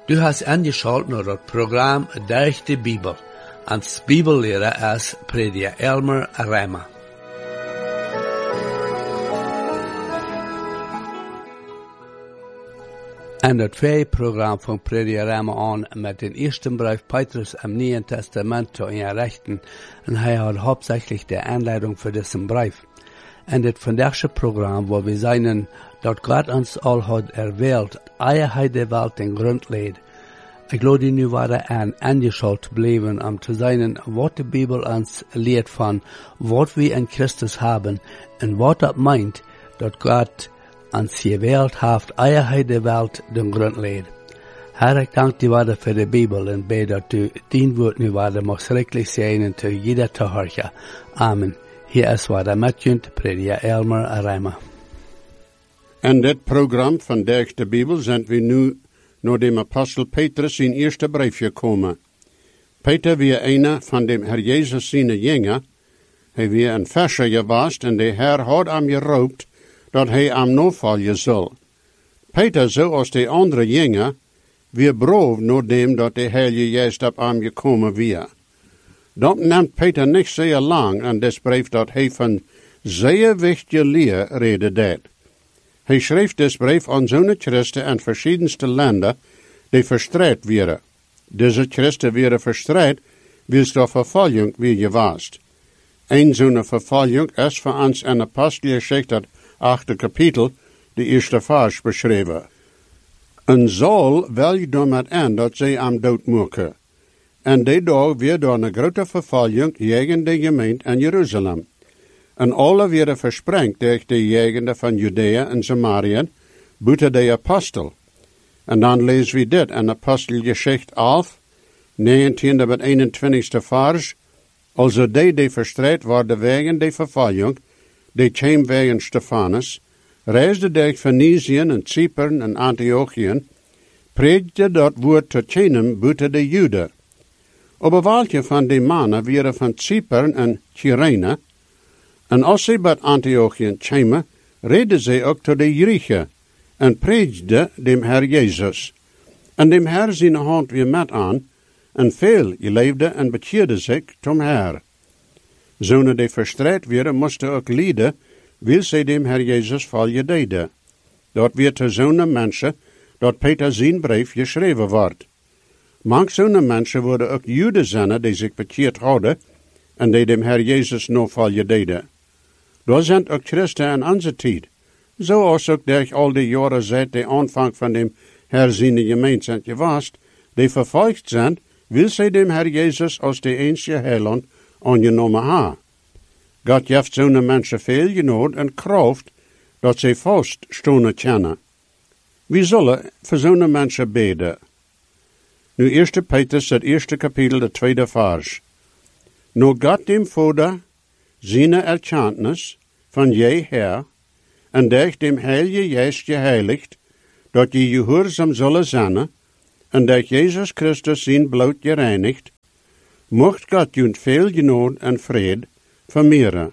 Du hast angeschaut naar het programma Durch de Bibel. Als Bibellehrer is prediker Elmer Reimer. En het tweede programma van prediker Reimer aan met den eerste brief Petrus im Nieuwen Testament te inrichten. En hij had hauptsächlich de aanleiding voor deze brief. En het vandaagse programma waar we zijn dat God ons al had erwählt, eer hij de wereld ten grond leed. Ik geloof die nu waren aangeschaut blijven om te zijn wat de Bibel ons leert van wat we in Christus hebben en wat dat meint dat God ons gewählt heeft eer hij de wereld ten grond leed. Herr, ik dank die waarde voor de Bibel en bid dat u dien woord nu waarde mag schrikkelijk zijn en te jeder te horen. Amen. Hier is waar de metjunt, prediker Elmer Reimer. En dit programma van Durch de Bibel zijn we nu naar de apostel Petrus in eerste brief gekomen. Peter weer een van de Herr Jezus zijn jünger. Hij weer een Fischer geweest en de Herr had hem geroopt dat hij hem navolgen zal. Peter, zoals de andere jünger, weer brov nadat dat de Heilige Geest op hem gekomen weer. Dat neemt Peter niet zeer lang en des brief dat hij van zeer wichtige leer reden deed. Hij schreef des brief aan zo'n christen in verschiedenste landen die verstrijd werden. Deze christen werden verstrijd, wils de vervolging weer geweest. Een zo'n vervolging is voor ons in Apostelgeschichte het 8e kapitel, de eerste vers beschreven. En Saul wil door met aan dat zij hem doodmaken. En die dag weer door een grote vervolging tegen de gemeente in Jeruzalem. En alle werden versprengd door de jegenden van Judea en Samaria, buiten de apostel. En dan lezen we dit in Apostelgeschichte 11, 19 tot 21 vers. Also die verstrijd worden wegen de vervolging, die kwam wegen Stefanus, reisde door Phoenicië en Cypern en Antiochië, predigde dat woord tot kennen buiten de Juden. Op een waaltje van die mannen waren van Cypern en Cyrene, en als ze bij Antiochië kwamen, reden ze ook tot de Grieken, en predigden dem Herr Jezus. En dem Herr zijn hand weer met aan, en veel leefden en bekeerden zich tom Herr. Zonen die verstrijd werden, moesten ook lijden, wil ze dem Herr Jezus volgen deden. Dat weer te zo'n mensen, dat Peter zijn brief geschreven wordt. Manch zo'n mensen worden ook Juden zijn die zich bekeerd hadden, en die dem Herr Jezus nog volgen deden. Daar zijn ook christen in onze tijd. Zoals ook durch al die jaren seit de aanvang van dem herziene gemeente zijn geweest, die vervolgd zijn, wil zij dem Herr Jezus als de enige heiland aangenomen ha. God heeft zo'n mensen veel genood en kracht, dat zij vast stonden kennen. We zullen voor zo'n mensen bidden. Nu 1 Petrus, het eerste kapitel, de tweede vers. Nu God dem Vader, zijn erkenntnis van je Herr, en durch dem Heilige Geest geheiligd, dat je gehoorzaam zullen zijn, en durch Jezus Christus zijn bloed gereinigd, mocht God je veel genood en vrede vermeerderen.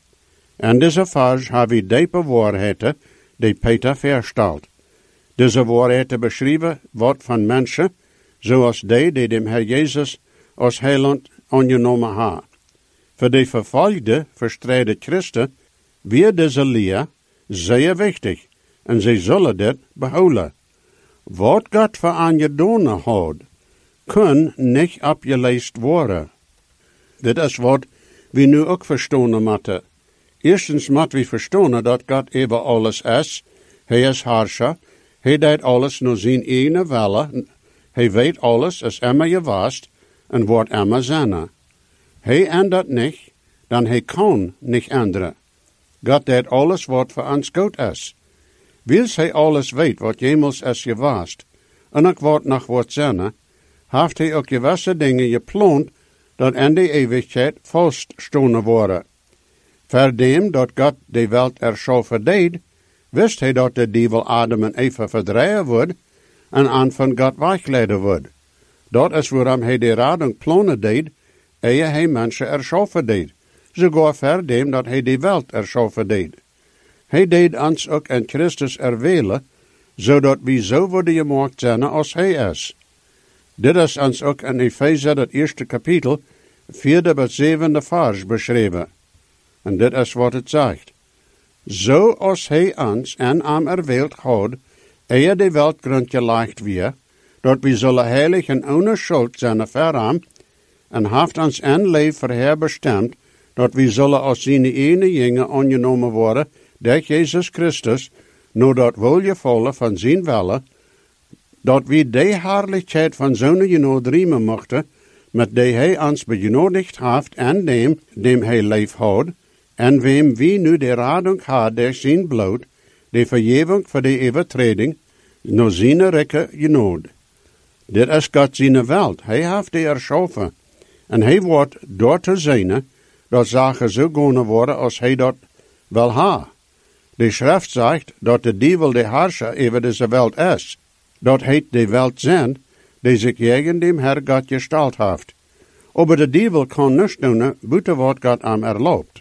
En deze vers hebben we diepe waarheden die Peter verstelt. Deze waarheden beschrijven wordt van mensen, zoals die dem Herr Jezus als heiland aangenomen hebben. Voor de vervolgde, verstrijde christen, weer deze leer zeer wichtig, en zij zullen dit behouden. Wat God voor aan je doen had, kan niet opgelezen worden. Dit is wat we nu ook verstaan moeten. Eerstens moeten we verstaan dat God over alles is. Hij is Herrscher. Hij deed alles naar zijn eigen wille. Hij weet alles, is immer geweest en wordt immer zijn. Hij ändert niet, dan hij kan niet änderen. God deed alles wat voor ons goed is. Wils hij alles weet wat jemals is geweest, en ook wat nog wordt zijn, heeft hij ook gewisse dingen gepland, dat in de eeuwigheid vaststonden worden. Verdem dat God de wereld erschaffen deed, wist hij dat de duivel Adam en Eva verdrijven wordt, en aan van God wegleiden wordt. Dat is waarom hij de rading plannen deed, eer hij mensen erschaffen deed. Sogar verdem dat hij de wereld erschaffen deed. Hij deed ons ook in Christus erwählen, zodat we zo worden gemaakt zijn als hij is. Dit is ons ook in Epheser, het eerste kapitel, 4e tot 7e vers beschreven. En dit is wat het zegt. Zo als hij ons en aan erwählt had, eer de weltgrondje leicht weer, dat we zullen heilig en ohne schuld zijn verraam, en heeft ons en leef verheer bestemd, dat we zullen als zijn ene jongen aangenomen worden, door Jezus Christus, nou dat welgevallen van zijn wille, dat we de heerlijkheid van zo'n genood riemen mochten, met die hij ons benodigd heeft en dem hij leef houdt, en wem wie nu de radung had door zijn bloed, de vergeving voor de overtreding, no zijn rijke genood. Dit is God zijn welt, hij heeft die erschaffen, en hij wordt door te zijn, dat zaken zo gaan worden als hij dat wil ha. De schrift zegt dat de duivel de heerser over deze welt is, dat hij de welt zijn, die zich tegen dem Herr God gesteld heeft. Aber de duivel kan niets doen, buiten wat God hem erlaubt.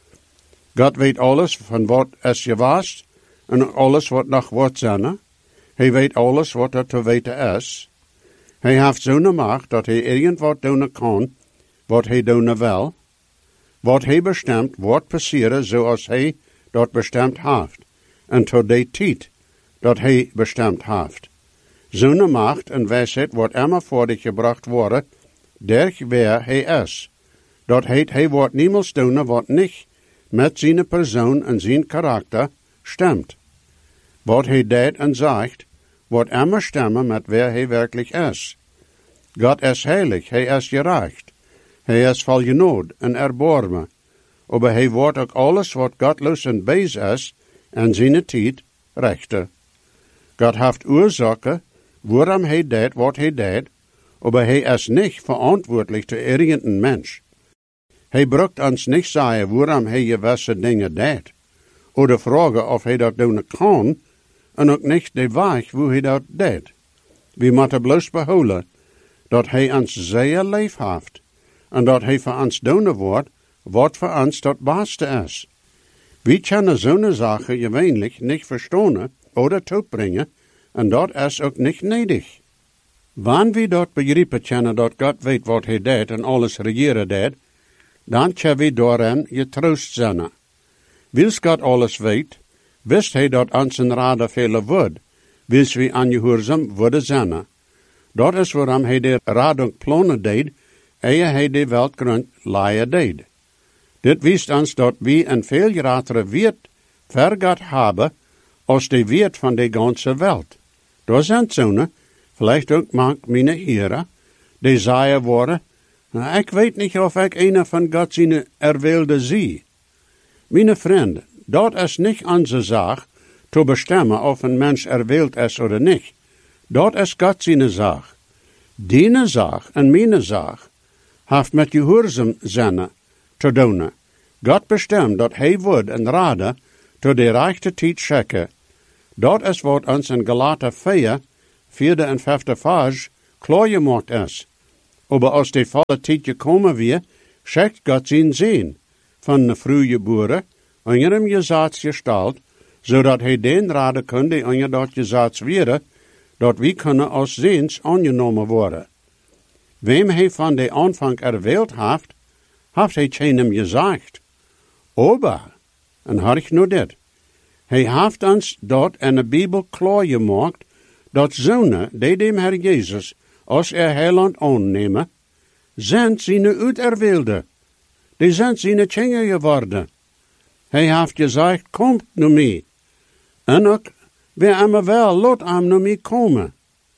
God weet alles van wat is geweest, en alles wat nog wordt zijn. Hij weet alles wat er te weten is. Hij heeft zo'n macht dat hij irgendwat doen kan, wat hij doen wil. Wat hij bestemt, wordt passeren zoals hij dat bestemd heeft. En tot die tijd dat hij bestemd heeft. Zo'n macht en wijsheid wordt immer voor zich gebracht worden, derg waar hij is. Dat heet, hij wordt niemals doen wat niet met zijn persoon en zijn karakter stemt. Wat hij deed en zegt, wordt immer stemmen met waar hij werkelijk is. God is heilig, hij is gerecht. Hij is vol genood en erbarmen. Maar hij wordt ook alles wat godloos en bees is, en zijn tijd rechter. God heeft oorzaken, waarom hij deed wat hij deed, maar hij is niet verantwoordelijk te irgendein mens. Hij brukt ons niet zeggen waarom hij gewisse dingen deed, of vragen of hij dat doen kan, en ook niet de weg hoe hij dat deed. We moeten bloos behouden dat hij ons zeer lief heeft, en dat hij voor ons doen wordt, wat voor ons dat beste is. We kunnen zo'n zaken gewöhnlich niet verstaan of toebrengen, en dat is ook niet nodig. Wanneer we dat begrijpen kunnen dat God weet wat hij deed en alles regeren deed, dan kunnen we daarin getroost zijn. Wils God alles weet, wist hij dat ons een raden vele wordt, wils we aangehoorzaam worden zijn. Dat is waarom hij de radung plannen deed, eer hij de weltgrond leien deed. Dit wijst ons dat we een veel grotere wert voor God hebben, als de wert van de ganze welt. Daar zijn zo'n, vielleicht ook mijn heren, die zeggen worden, nou, ik weet niet of ik een van God zijn erwilde zie. Mijn vriend, dat is niet onze zaak, te bestemmen of een mens erwild is of niet. Dat is God zijn zaak. Die zaak en mijn zaak heeft met gehoorzaam zijn te doen. God bestemt dat hij wordt en raden tot de rechte tijd schikken. Dat is wat ons in Galater 4, 4e en 5e vers klaar gemaakt is. Maar als de volle tijd gekomen weer, schickt God zijn zin van de vroege boeren onder hem gezaad gesteld, zodat hij den raden kan die onder dat gezaad werden, dat we kunnen als zins aangenomen worden. Wem hij van de aanvang erwählt heeft hij keinem gezegd. Aber, en had ik nu dit, hij heeft ons dat in de Bijbel klaar gemaakt, dat zonen, die dem Herr Jezus als heiland aannemen, zijn zijn uiterwilde. Die zijn zijn kinderen geworden. Hij heeft gezegd, komt naar mij. En ook, wie hem wel, laat hem naar mij komen.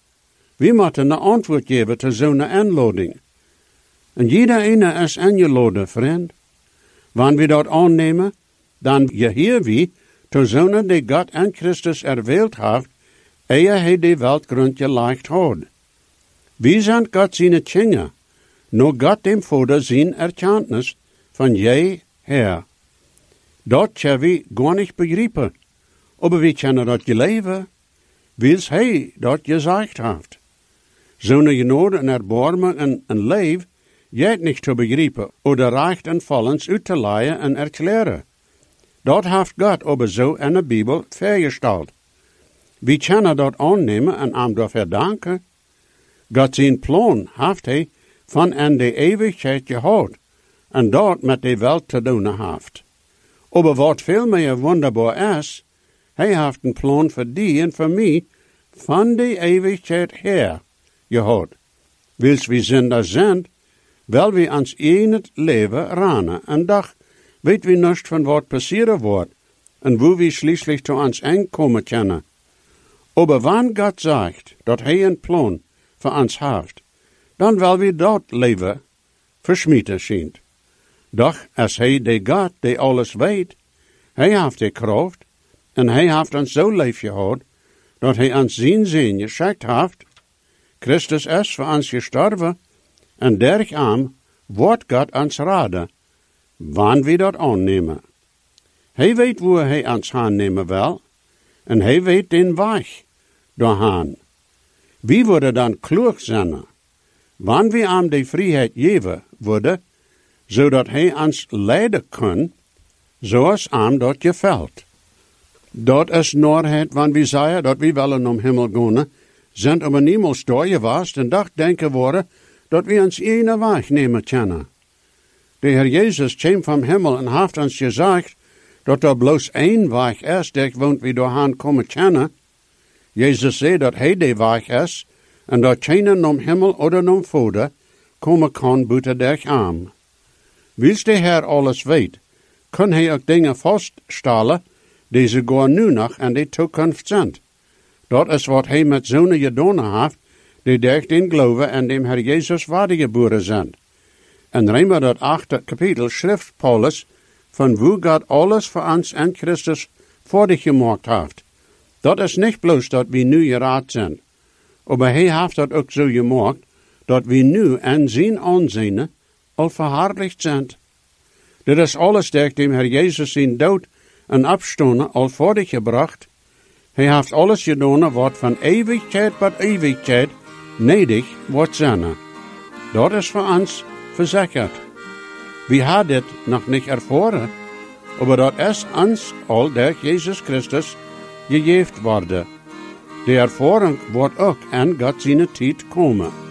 We moeten een antwoord geven te zo'n aanlouding. En jeder ene is ingeladen, vriend. Wanneer we dat aannemen, dan gehoor we te zo'n die God en Christus erwählt heeft, eer hij de weltgrond gelegd had. We zijn God zijn kinderen, no God dem Vader zijn erkenntnis van jij, Herr. Dat kunnen we gar niet begrijpen, maar we kunnen dat geleven, wils hij dat gezegd heeft. Zo'n genade en erbarmen en een leef, jij niet te begrijpen, oder recht en vollends uit te leiden en erklären. Dat heeft God aber zo in de Bijbel vergesteld. We kunnen dat aannemen en hem daarvoor danken. God zijn plan heeft hij van aan de eeuwigheid gehad, en dat met de welt te doen heeft. Maar wat veel meer wonderbaar is, hij heeft een plan voor die en voor mij van de eeuwigheid her gehad. Wils we zinder zijn, wel we ons in het leven ranen, en dag weet we niet van wat passeren wordt, en wo we schließlich zu ons aankomen kunnen. Aber wann God zegt dat hij een plan voor ons heeft, dan wil we dat leven versmieten schijnt. Doch als hij de God die alles weet, hij heeft de kracht, en hij heeft ons zo lief gehad, dat hij ons zijn zin geschickt heeft. Christus is voor ons gestorven, en dergam wordt God ons raden, wanneer we dat aannemen. Hij weet hoe hij ons aannemen wil, en hij weet den weg doorhaan. Wie worden dan klug zijn, wanneer we hem de vrijheid geven worden, zodat hij ons leiden kan, zoals hem dat gefällt. Dat is norheid, wanneer we zeggen dat we willen om hemel gaan, zijn aber niemals daar geweest en dacht denken worden dat we ons ene weg nemen kunnen. De Heer Jezus kwam van hemel en heeft ons gezegd dat er bloos één weg is, die woont we doorheen komen kunnen. Jezus zei dat hij de weg is, en dat geen om hemel oder om vader komen kan buiten der arm. Wils de Heer alles weet, kan hij ook dingen vaststellen, die ze gewoon nu nog en de toekomst zijn. Dat is wat hij met zonen gedaan heeft, die durch den geloven en dem Herr Jezus wedergeboren zijn. En Römer dat 8. kapitel schrift Paulus, van wo God alles voor ons en Christus voordig gemaakt heeft. Dat is niet bloos dat we nu geraad zijn, maar hij heeft dat ook zo gemaakt, dat we nu en zijn aanzien al verherrlicht zijn. Dit is alles durch dem Herr Jezus zijn dood en opstaan al voordig gebracht. Hij heeft alles gedaan wat van eeuwigheid tot eeuwigheid nedig wordt zijn. Dat is voor ons verzekerd. We hebben dit nog niet ervaren, maar dat is ons al durch Jezus Christus gegeven worden. De ervaring wordt ook aan God zijn tijd komen.